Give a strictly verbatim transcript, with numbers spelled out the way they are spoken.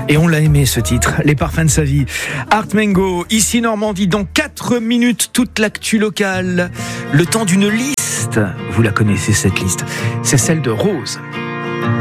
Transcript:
Et on l'a aimé ce titre, Les parfums de sa vie. Art Mengo, ici Normandie, dans quatre minutes, toute l'actu locale. Le temps d'une liste, vous la connaissez cette liste, c'est celle de Rose.